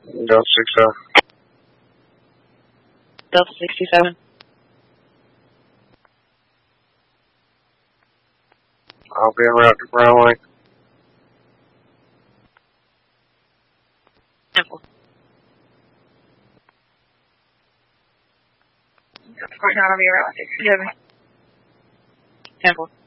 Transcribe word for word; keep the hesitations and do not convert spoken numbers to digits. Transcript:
Delta sixty-seven. Delta sixty-seven. I'll be en route to Brown Lake. Temple. Right now, I'll be around sixty-seven. Temple.